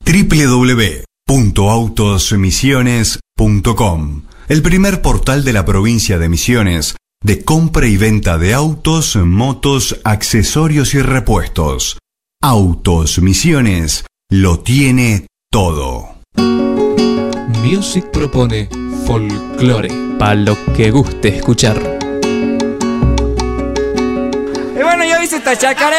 www.autosmisiones.com, el primer portal de la provincia de Misiones de compra y venta de autos, motos, accesorios y repuestos. Autos Misiones lo tiene todo. Music propone folclore, para lo que guste escuchar. Y bueno, ya viste esta chacarera.